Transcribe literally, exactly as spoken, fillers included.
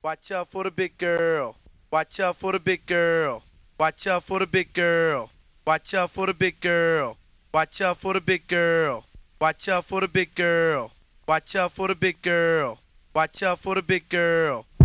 Watch out for the big girl. Watch out for the big girl. Watch out for the big girl. Watch out for the big girl. Watch out for the big girl. Watch out for the big girl. Watch out for the big girl. Watch out for the big girl.